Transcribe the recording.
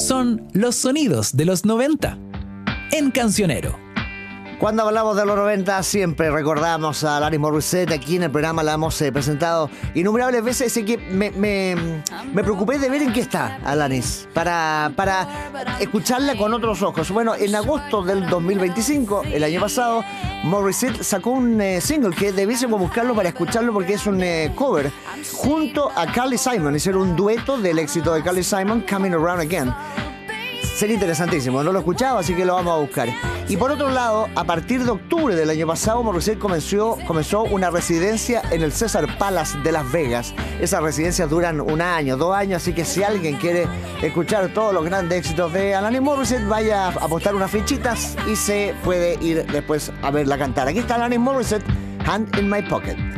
son los sonidos de los 90 en Cancionero. Cuando hablamos de los 90 siempre recordamos a Alanis Morissette. Aquí en el programa la hemos presentado innumerables veces, así que me preocupé de ver en qué está Alanis para escucharla con otros ojos. Bueno, en agosto del 2025, el año pasado, Morissette sacó un single que debiésemos buscarlo para escucharlo porque es un cover junto a Carly Simon. Hicieron un dueto del éxito de Carly Simon, Coming Around Again. Sería interesantísimo, no lo he escuchado, así que lo vamos a buscar. Y por otro lado, a partir de octubre del año pasado, Morissette comenzó una residencia en el Caesars Palace de Las Vegas. Esas residencias duran 1 año, 2 años, así que si alguien quiere escuchar todos los grandes éxitos de Alanis Morissette, vaya a apostar unas fichitas y se puede ir después a verla cantar. Aquí está Alanis Morissette, Hand in My Pocket.